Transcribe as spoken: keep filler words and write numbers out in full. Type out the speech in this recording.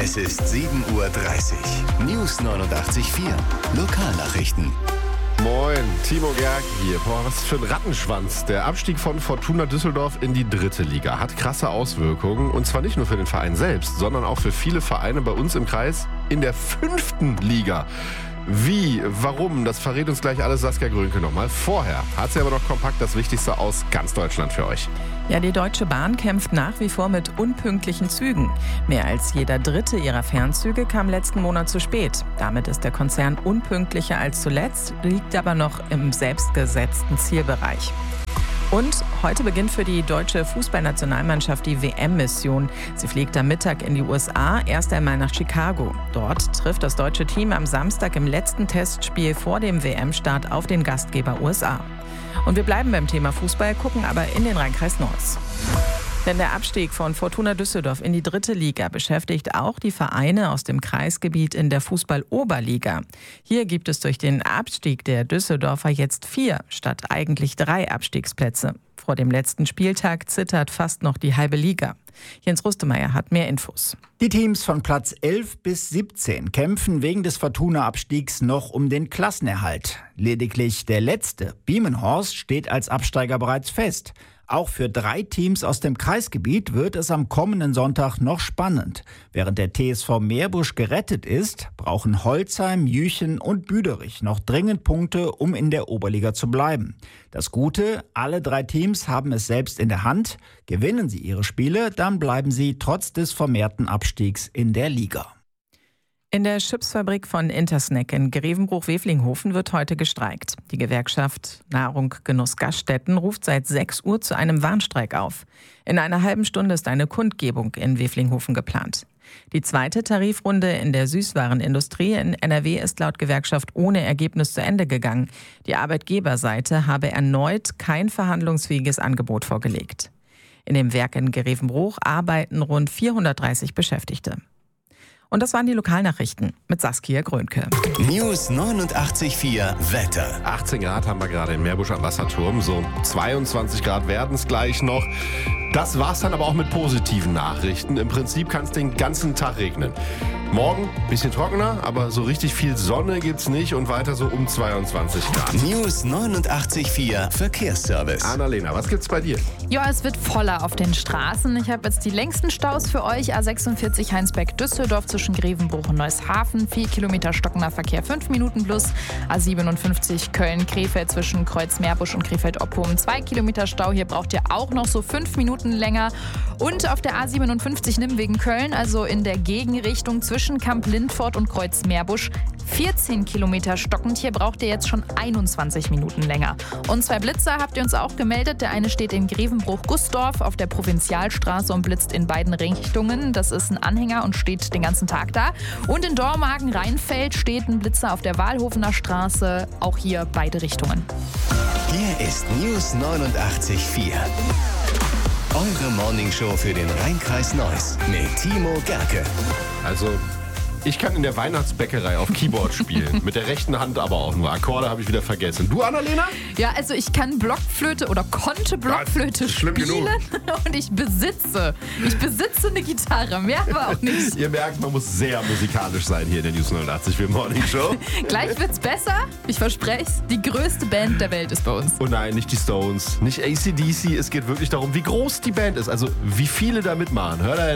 Es ist sieben Uhr dreißig. News neunundachtzig Komma vier. Lokalnachrichten. Moin, Timo Gerg hier. Boah, was für ein Rattenschwanz. Der Abstieg von Fortuna Düsseldorf in die dritte Liga hat krasse Auswirkungen. Und zwar nicht nur für den Verein selbst, sondern auch für viele Vereine bei uns im Kreis in der fünften Liga. Wie, warum, das verrät uns gleich alles Saskia Grönke nochmal. Vorher hat sie aber noch kompakt das Wichtigste aus ganz Deutschland für euch. Ja, die Deutsche Bahn kämpft nach wie vor mit unpünktlichen Zügen. Mehr als jeder dritte ihrer Fernzüge kam letzten Monat zu spät. Damit ist der Konzern unpünktlicher als zuletzt, liegt aber noch im selbstgesetzten Zielbereich. Und heute beginnt für die deutsche Fußballnationalmannschaft die W M-Mission. Sie fliegt am Mittag in die U S A, erst einmal nach Chicago. Dort trifft das deutsche Team am Samstag im letzten Testspiel vor dem W M-Start auf den Gastgeber U S A. Und wir bleiben beim Thema Fußball, gucken aber in den Rheinkreis Neuss. Denn der Abstieg von Fortuna Düsseldorf in die dritte Liga beschäftigt auch die Vereine aus dem Kreisgebiet in der Fußball-Oberliga. Hier gibt es durch den Abstieg der Düsseldorfer jetzt vier statt eigentlich drei Abstiegsplätze. Vor dem letzten Spieltag zittert fast noch die halbe Liga. Jens Rustemeyer hat mehr Infos. Die Teams von Platz elf bis siebzehn kämpfen wegen des Fortuna-Abstiegs noch um den Klassenerhalt. Lediglich der letzte, Biemenhorst, steht als Absteiger bereits fest. Auch für drei Teams aus dem Kreisgebiet wird es am kommenden Sonntag noch spannend. Während der T S V Meerbusch gerettet ist, brauchen Holzheim, Jüchen und Büderich noch dringend Punkte, um in der Oberliga zu bleiben. Das Gute, alle drei Teams haben es selbst in der Hand. Gewinnen sie ihre Spiele, dann bleiben sie trotz des vermehrten Abstiegs in der Liga. In der Chipsfabrik von Intersnack in Grevenbruch-Weflinghofen wird heute gestreikt. Die Gewerkschaft Nahrung Genuss Gaststätten ruft seit sechs Uhr zu einem Warnstreik auf. In einer halben Stunde ist eine Kundgebung in Weflinghofen geplant. Die zweite Tarifrunde in der Süßwarenindustrie in N R W ist laut Gewerkschaft ohne Ergebnis zu Ende gegangen. Die Arbeitgeberseite habe erneut kein verhandlungsfähiges Angebot vorgelegt. In dem Werk in Grevenbruch arbeiten rund vierhundertdreißig Beschäftigte. Und das waren die Lokalnachrichten mit Saskia Grönke. News neunundachtzig Komma vier Wetter. achtzehn Grad haben wir gerade in Meerbusch am Wasserturm. So zweiundzwanzig Grad werden es gleich noch. Das war's dann aber auch mit positiven Nachrichten. Im Prinzip kann es den ganzen Tag regnen. Morgen ein bisschen trockener, aber so richtig viel Sonne gibt's nicht und weiter so um zweiundzwanzig Grad. News neunundachtzig Komma vier Verkehrsservice. Annalena, was gibt's bei dir? Ja, es wird voller auf den Straßen. Ich habe jetzt die längsten Staus für euch. A sechsundvierzig Heinsberg-Düsseldorf zwischen Grevenbruch und Neußhafen. vier Kilometer stockender Verkehr, fünf Minuten plus. A siebenundfünfzig Köln-Krefeld zwischen Kreuz-Meerbusch und Krefeld-Oppum. zwei Kilometer Stau. Hier braucht ihr auch noch so fünf Minuten länger. Und auf der A siebenundfünfzig Nimwegen-Köln, also in der Gegenrichtung zwischen Kamp-Lindfort und Kreuz-Meerbusch, vierzehn Kilometer stockend. Hier braucht ihr jetzt schon einundzwanzig Minuten länger. Und zwei Blitzer habt ihr uns auch gemeldet. Der eine steht in Grevenbruch-Gussdorf auf der Provinzialstraße und blitzt in beiden Richtungen. Das ist ein Anhänger und steht den ganzen Tag da. Und in Dormagen-Rheinfeld steht ein Blitzer auf der Wahlhofener Straße. Auch hier beide Richtungen. Hier ist News neunundachtzig Komma vier. Eure Morningshow für den Rheinkreis Neuss mit Timo Gerke. Also, ich kann in der Weihnachtsbäckerei auf Keyboard spielen. Mit der rechten Hand aber auch nur. Akkorde habe ich wieder vergessen. Du, Annalena? Ja, also ich kann Blockflöte oder konnte Blockflöte schlimm spielen. genug. Und ich besitze, ich besitze eine Gitarre. Mehr aber auch nicht. Ihr merkt, man muss sehr musikalisch sein hier in der News neunundachtzig Komma vier Morning Show. Gleich wird's besser. Ich verspreche es. Die größte Band der Welt ist bei uns. Und nein, nicht die Stones, nicht A C D C. Es geht wirklich darum, wie groß die Band ist. Also, wie viele da mitmachen. Hört